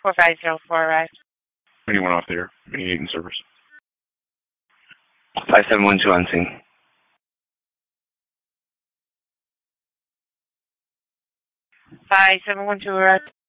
4504 arrived. Anyone off there? 28 in service. 5712 on scene. 5712 arrived.